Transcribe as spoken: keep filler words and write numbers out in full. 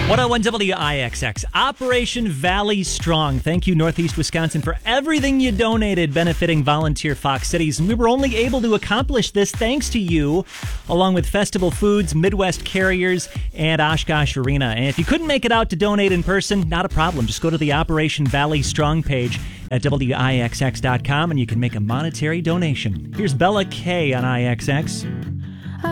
one oh one W I X X, Operation Valley Strong. Thank you, Northeast Wisconsin, for everything you donated benefiting volunteer Fox Cities. And we were only able to accomplish this thanks to you, along with Festival Foods, Midwest Carriers, and Oshkosh Arena. And if you couldn't make it out to donate in person, not a problem. Just go to the Operation Valley Strong page at W I X X dot com and you can make a monetary donation. Here's Bella K on I X X.